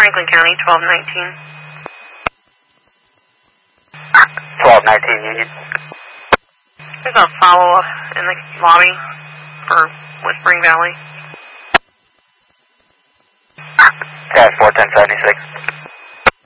Franklin County, 1219. 1219 Union. There's a follow-up in the lobby for Whispering Valley. Task 41076.